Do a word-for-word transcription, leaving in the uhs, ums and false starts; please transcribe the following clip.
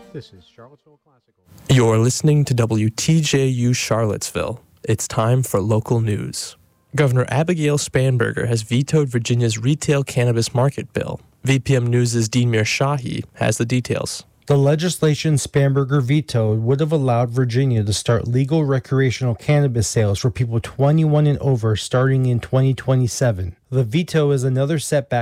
This is Charlottesville Classical. You're listening to W T J U Charlottesville. It's time for local news. Governor Abigail Spanberger has vetoed Virginia's retail cannabis market bill. V P M News' Dean Shahi has the details. The legislation Spanberger vetoed would have allowed Virginia to start legal recreational cannabis sales for people twenty-one and over starting in twenty twenty-seven. The veto is another setback